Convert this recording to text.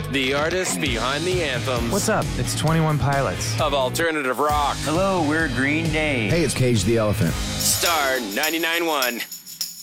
The artists behind the anthems What's up? It's 21 Pilots. of alternative rock. Hello, we're Green Day. Hey, it's Cage the Elephant. Star 99.1.